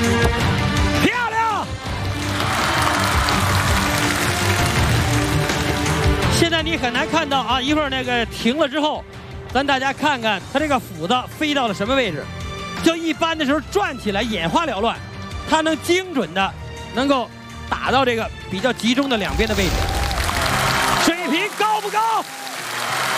漂亮！现在你很难看到啊，一会儿那个停了之后，咱大家看看它这个斧子飞到了什么位置。就一般的时候转起来眼花缭乱，它能精准的能够打到这个比较集中的两边的位置。水平高不高？